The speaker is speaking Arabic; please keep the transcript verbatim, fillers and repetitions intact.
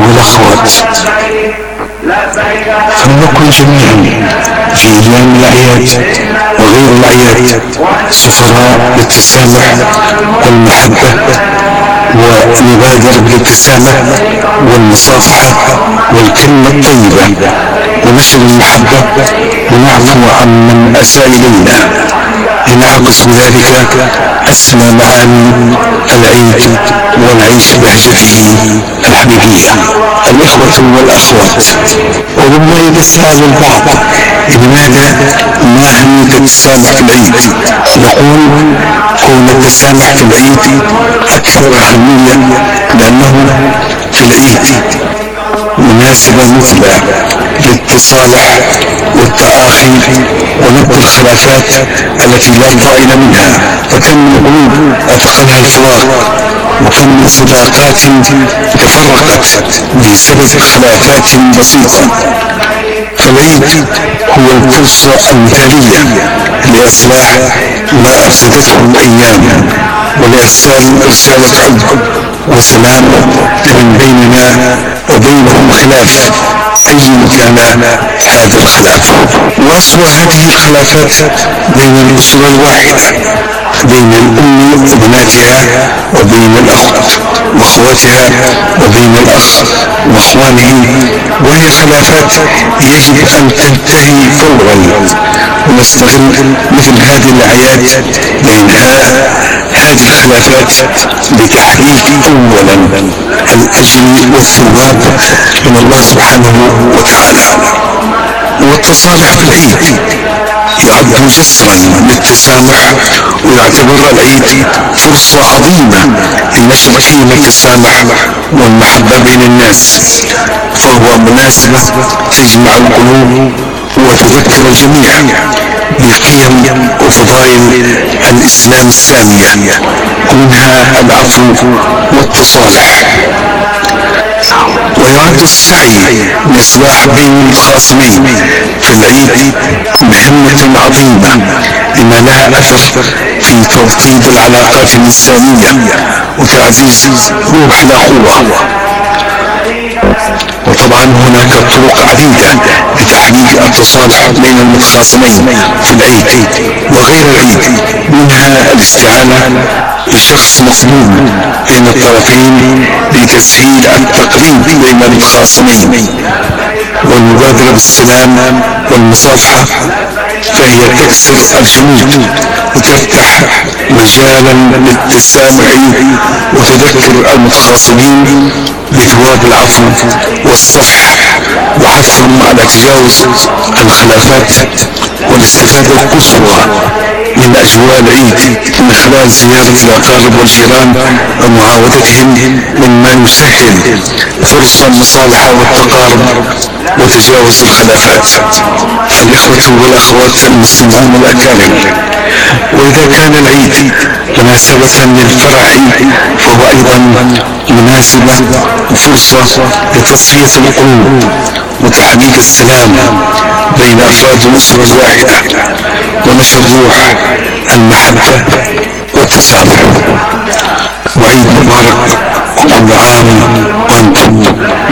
والأخوات، فلنكن جميعا في أيام الأعياد وغير الأعياد سفراء للتسامح والمحبة، ونبادر بالابتسامة والمصافحة والكلمة الطيبة ونشر المحبة، ونعفو عن من أساء إلينا، ينعكس بذلك أسمى معاني العيد ونعيش بهجته الحبيبية. الإخوة والأخوات، وربما يتساءل البعض لماذا ما أهمية التسامح في العيد؟ نقول كون التسامح في العيد أكثر أهمية لأنه في العيد مناسبة مثلى للتصالح والتآخي ونبذ الخلافات التي لا طائل منها، فكم من قلوب أثقلها الفراق، وكم من صداقات تفرقت بسبب خلافات بسيطة. فالعيد هو الفرصة المثالية لإصلاح ما أفسدته الأيام، ولإرسال رسالة حب وسلام من بيننا وبينهم خلاف أي كان هذا الخلاف. وأسوأ هذه الخلافات بين الأسرة الواحدة، بين الأم وبناتها وبين الأخت وأخواتها وبين الأخ وأخوانه، وهي خلافات يجب أن تنتهي فورا، ونستغل مثل هذه الأعياد لإنهاء هذه الخلافات بتحقيق أولا الأجر والثواب من الله سبحانه وتعالى. والتصالح في العيد يعد جسرا للتسامح، ويعتبر العيد فرصة عظيمة لنشر قيم التسامح والمحبة بين الناس، فهو مناسبة تجمع القلوب وتذكر الجميع بقيم وفضائل الإسلام السامية، ومنها العفو والتصالح. ويعد السعي لإصلاح بين الخاصمين في العيد مهمة عظيمة لما لها أثر في توطيد العلاقات الإنسانية وتعزيز روح الأخوة. وطبعا هناك طرق عديدة لتحقيق التصالح بين المتخاصمين في العيد وغير العيد، منها الاستعانة بشخص مقبول بين الطرفين لتسهيل التقريب بين المتخاصمين، والمبادرة بالسلام والمصافحة، فهي تكسر الجمود وتفتح مجالا للتسامح وتذكر المتخاصمين بثواب العفو والصفح، وحثهم على تجاوز الخلافات والاستفادة القصوى من أجواء العيد من خلال زيارة الأقارب والجيران ومعاودتهم مما يسهل فرص المصالحة والتقارب وتجاوز الخلافات. الإخوة والأخوات المستمعون الأكارم، وإذا كان العيد مناسبة للفرح فهو أيضا مناسبة وفرصة لتصفية القلوب وتحقيق السلام بين أفراد الأسرة الواحدة ونشر روح المحبة والتسامح. وعيد مبارك، وكل عام وأنتم